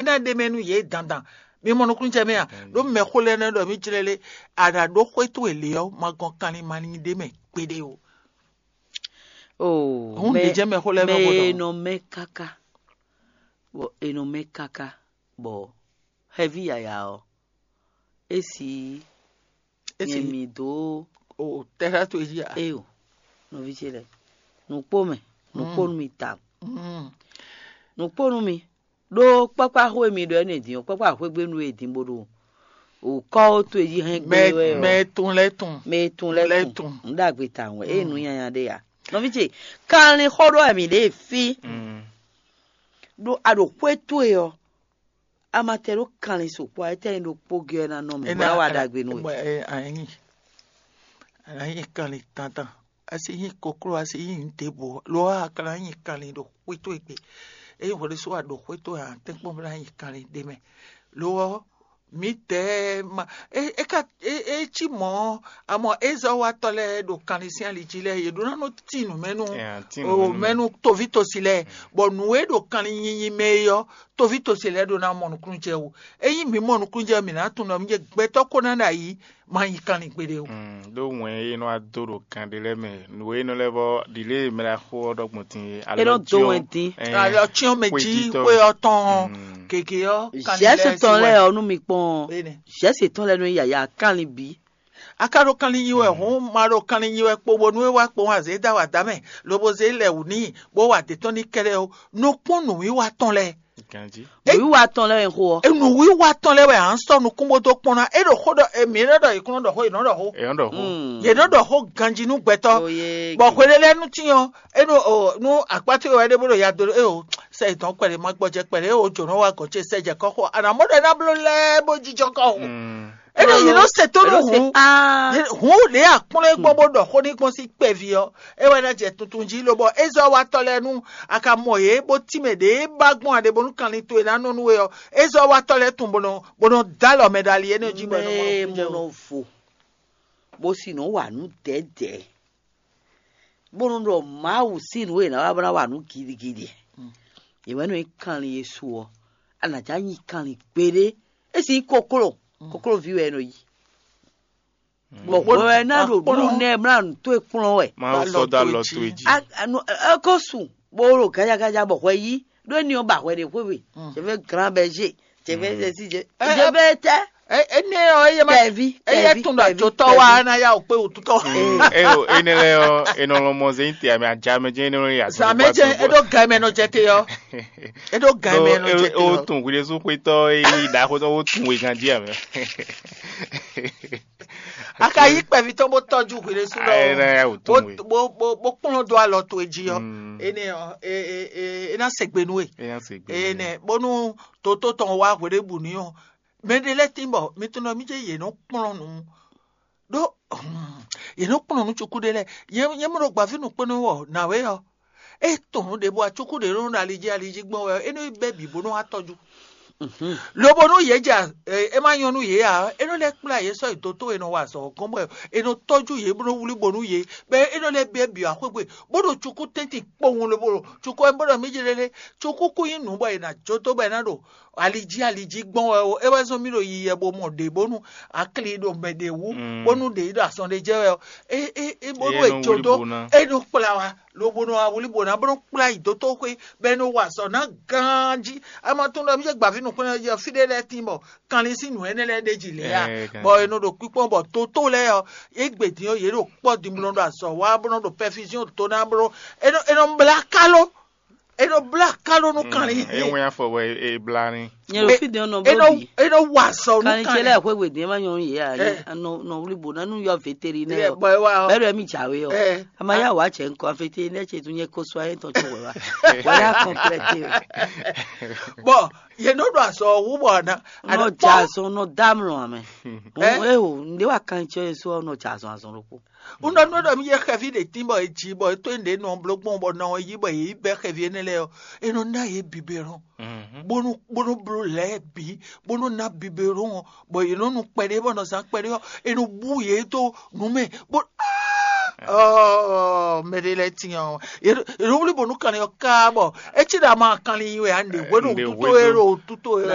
ina de menu ye dandan mi monokun chemea do me khole na do mi chilele ada do kwetu eleo magon kani mani de me pede o Oh, me no me kaka. Bo eno me kaka. Bo heavy ya. Esi mi do o terra tu ya. Eu. No vichele. No pome, no ponu mi tam. No ponu mi. Do papa ho mi do ene papa ho gbe nu edin bodo. O ko to eji hen gbe we. Me tun le tun. Nda gbe tan we. Enu yan de ya. No viche. Kan ni khodo mi le fi. Do ado kwetu yo. Amatero kan ni so kwa ete ndo poge na no me. Ba wa da gbe nu we. Ayi kan ni tanta. Asi kokro asi ntebo. Lo akala yin kan ni do kwetu egbe. E yo le so ado kwetu ya tenpo bla yin kan ni de me. Lo mi te ma chi mo amo ezo wa tole do kanisian lijile ye do no tinu menu o menu to vito sile bo nuwe do kanin meyo to vito sile do na monu kunje o eyin mi monu kunje mi na tun no mi gbe to ko na yi man yi kan gbede o do wen ino adoro kan de le me nuwe no levo dile me la ho dogbon tin alo ti alo chion meji we oton keke yo kan le ton le onu mi pon se ton le nu yaya kan li bi akaro kan li yiwe hun maro kan li yiwe pobo nu wa po wa ze da wa dame lobo ze le uni bo wa te ton ni kere o no ponu wi wa ton le kanji wi wa ton le ho enu wi wa ton le we an so nu kunbo to pona e do khodo e mi re do ikun do ho ino do ho ye do ho ganji nu gbeto bo kwelele nu tiyan enu o nu apati we de boro ya do e o se itan pere ma gboje pere o joran wa ko che seje koko ana mo de na blo le bo jijo ko eno you know se to no hu le akunle gbogbo do ko ni pon si pevi o e wa na je tuntun ji lo bo ezo wa tolenu aka moye bo timede bagbon ade bonu kan ni to ina nu we o ezo wa tole tun bono dalo medallier no ji bono fo bo si no wa nu dede bono do ma wu si nu we na wa nu gidigidi iwe no kan li yesu o ana ja yin kan li pere esi kokoro viwe no yi bo na do blu ne mran to ekun we ma so da lo to eji akosu bo ro gaja bo we yi do ni o ba we de we je vais grand berger je vais si je vais te ene o ye ma eye tun da jo to wa na ya o pe otuto ene le o eno lo mo ze nti ami aja meje ene lo ya sa meje edo ga me no je ke yo edo ga me no je o tun gbe so pe to yi da ko to o tun we gan ji ame aka yi pe vi to mo toju gbe so lo bo pon do alo to eji yo ene ena segbenu ene bonu to ton wa gbe bu ni o medele timbo mituno mije ye no ponu do ye no ponu chukudele ye mo gba finu ponu wo na we yo e ton de bo achukude ro na aliji gbon we enu bebi bo no atoju lobo no ye ja e ma yonu ye a enu le pla ye so itoto enu wa so kombo enu toju ye bo wuli bonu ye be enu le bebi akwegbe bodo chuku tenti pohun le bodo chuku en bodo mijirele chuku ku yin nu bo ina joto be na do aliji gbon e wa so mi ro yi ye bo mo de bonu akli do mede wu bonu de do ason de je e bodo e joto enu pla wa lobo no awuli bo na bodo pla itoto kwe be no wa so na ganji ama tun do mi je gba finu kun je fidele timo kan ni sinu enele deji le ya bo enu do pipon bo to le yo egbedin o ye ro po di mo do aso wa bo do perfusion to na bro eno black kalo eno black kalo no kan ni e won ya fo we blani yen lo fide no body eno waso no kan ni chele akwegbe de ma yon ye ya no ulibo na nu yo veteri na yo bere mi chawe yo ama ya wa che nko veteri na che tunye ko so ayen to cho we wa ya complete bo ye no do aso wu bo na no jaso no damro ame o nde wa kan che so no jaso aso ropo uno no do mi ye heavy de timbo e ji bo to ende no blogbon bo na yi bo yi be heavy ne le eno na ye biberon bonu bro le bi bonu na biberon bo ye no nu pere bo no san pere eno bu ye to nu me bo oh medele tiyan ero wuli bonu kan yo ka bo e ti da ma kan li we ande we no tuto ero tuto